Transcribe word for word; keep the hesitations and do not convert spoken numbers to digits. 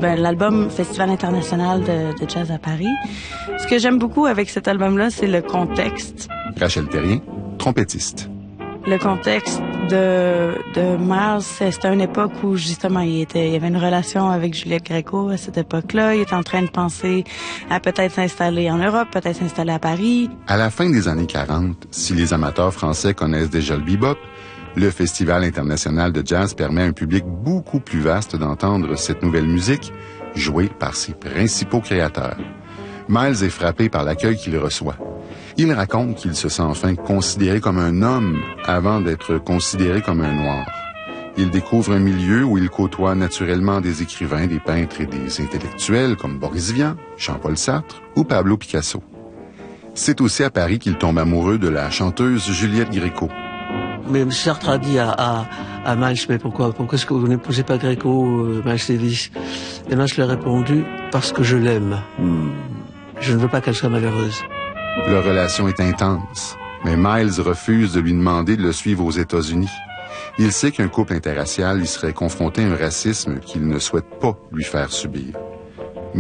ben, l'album Festival international de, de jazz à Paris. Ce que j'aime beaucoup avec cet album-là, c'est le contexte. Rachel Terrien, trompettiste. Le contexte de, de Miles, c'était une époque où justement il était, il y avait une relation avec Juliette Gréco à cette époque-là. Il était en train de penser à peut-être s'installer en Europe, peut-être s'installer à Paris. À la fin des années quarante, si les amateurs français connaissent déjà le bebop, le Festival international de jazz permet à un public beaucoup plus vaste d'entendre cette nouvelle musique jouée par ses principaux créateurs. Miles est frappé par l'accueil qu'il reçoit. Il raconte qu'il se sent enfin considéré comme un homme avant d'être considéré comme un noir. Il découvre un milieu où il côtoie naturellement des écrivains, des peintres et des intellectuels comme Boris Vian, Jean-Paul Sartre ou Pablo Picasso. C'est aussi à Paris qu'il tombe amoureux de la chanteuse Juliette Gréco. Mais Sartre a dit à, à, à Miles, mais pourquoi, pourquoi est-ce que vous n'épousez pas Gréco, euh, Miles Davis? Et Miles lui a répondu, parce que je l'aime. Hmm. Je ne veux pas qu'elle soit malheureuse. Leur relation est intense, mais Miles refuse de lui demander de le suivre aux États-Unis. Il sait qu'un couple interracial y serait confronté à un racisme qu'il ne souhaite pas lui faire subir.